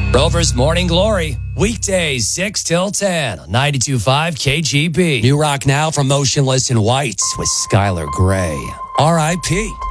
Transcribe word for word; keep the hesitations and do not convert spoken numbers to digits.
Rover's Morning Glory, weekdays six till ten, ninety-two point five K G B. New rock now from Motionless in White with Skylar Grey. R I P